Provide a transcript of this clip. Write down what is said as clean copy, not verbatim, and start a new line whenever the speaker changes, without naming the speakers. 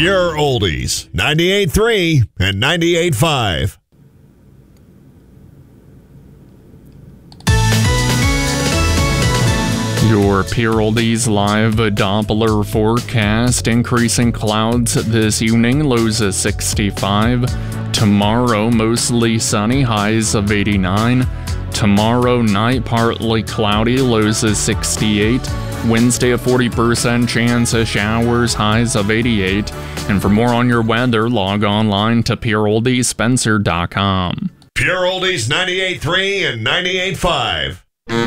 Pure Oldies, 98.3 and 98.5.
Your Pure Oldies live Doppler forecast. Increasing clouds this evening, lows of 65. Tomorrow, mostly sunny, highs of 89. Tomorrow night, partly cloudy, lows of 68. Wednesday, a 40% chance of showers, highs of 88. And for more on your weather, log online to PureOldiesSpencer.com.
Pure Oldies, 98.3 and 98.5.